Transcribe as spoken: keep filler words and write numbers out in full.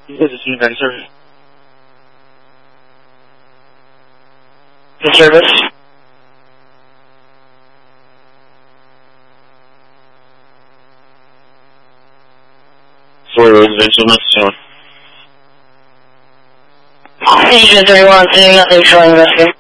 This is Unitary Service. The service. For residential message. Agent thirty-one, sending out the showing rescue.